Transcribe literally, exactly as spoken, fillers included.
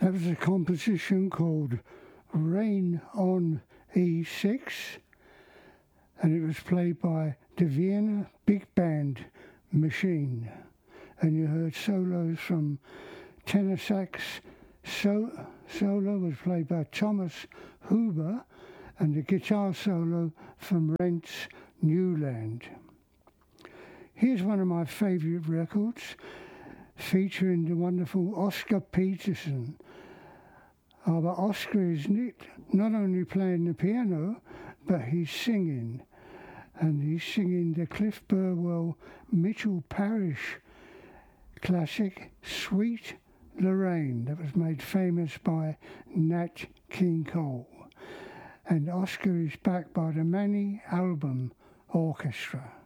That was a composition called Rain on E six, and it was played by the Vienna Big Band Machine. And you heard solos from tenor sax. So, solo was played by Thomas Huber, and the guitar solo from Rents Newland. Here's one of my favourite records, featuring the wonderful Oscar Peterson. Oh, but Oscar is not only playing the piano, but he's singing. And he's singing the Cliff Burwell Mitchell Parish classic, Sweet Lorraine, that was made famous by Nat King Cole. And Oscar is backed by the Manny Album Orchestra.